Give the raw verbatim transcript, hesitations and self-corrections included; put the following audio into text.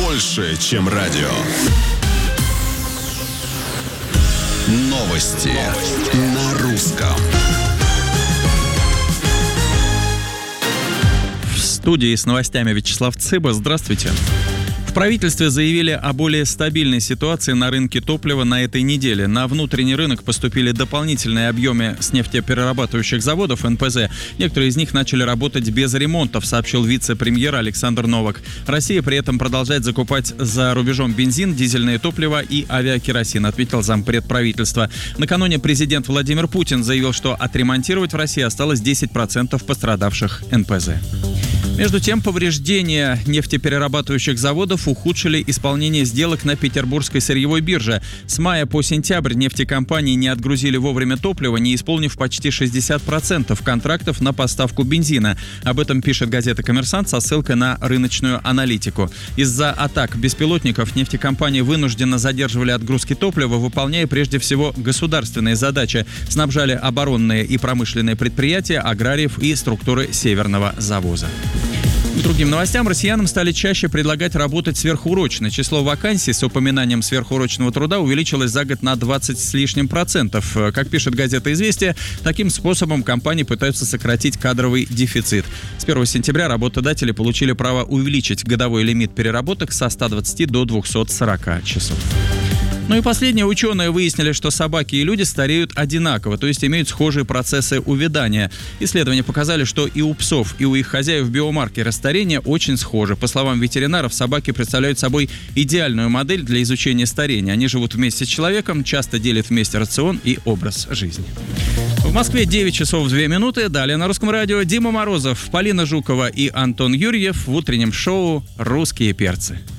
больше, чем радио. Новости на русском. В студии с новостями Вячеслав Цыба. Здравствуйте. В правительстве заявили о более стабильной ситуации на рынке топлива на этой неделе. На внутренний рынок поступили дополнительные объемы с нефтеперерабатывающих заводов эн пэ зэ. Некоторые из них начали работать без ремонтов, сообщил вице-премьер Александр Новак. Россия при этом продолжает закупать за рубежом бензин, дизельное топливо и авиакеросин, отметил зампред правительства. Накануне президент Владимир Путин заявил, что отремонтировать в России осталось десять процентов пострадавших эн пэ зэ. Между тем, повреждения нефтеперерабатывающих заводов ухудшили исполнение сделок на Петербургской сырьевой бирже. С мая по сентябрь нефтекомпании не отгрузили вовремя топливо, не исполнив почти шестьдесят процентов контрактов на поставку бензина. Об этом пишет газета «Коммерсант» со ссылкой на рыночную аналитику. Из-за атак беспилотников нефтекомпании вынужденно задерживали отгрузки топлива, выполняя прежде всего государственные задачи. Снабжали оборонные и промышленные предприятия, аграриев и структуры Северного завоза. К другим новостям, россиянам стали чаще предлагать работать сверхурочно. Число вакансий с упоминанием сверхурочного труда увеличилось за год на двадцать с лишним процентов. Как пишет газета «Известия», таким способом компании пытаются сократить кадровый дефицит. С первого сентября работодатели получили право увеличить годовой лимит переработок со ста двадцати до двухсот сорока часов. Ну и последнее. Ученые выяснили, что собаки и люди стареют одинаково, то есть имеют схожие процессы увядания. Исследования показали, что и у псов, и у их хозяев биомаркеры старения очень схожи. По словам ветеринаров, собаки представляют собой идеальную модель для изучения старения. Они живут вместе с человеком, часто делят вместе рацион и образ жизни. В Москве девять часов две минуты. Далее на Русском радио Дима Морозов, Полина Жукова и Антон Юрьев в утреннем шоу «Русские перцы».